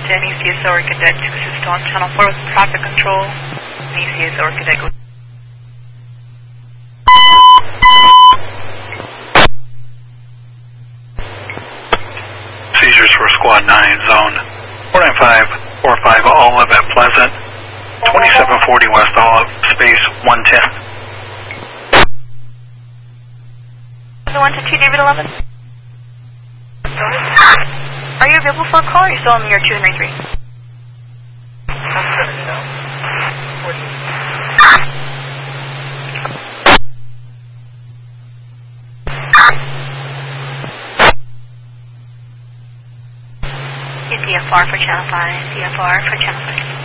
to NECSO or Cadet to assist on Channel 4 with traffic control. NECSO or Cadet go. Seizures for Squad 9, Zone 49545 Olive at Pleasant, 2740 West Olive, space 110. The 1 to 2, David 11. Are you available for a call or are you still on your 2 Henry 3? CFR for Channel 5, CFR for Channel 5.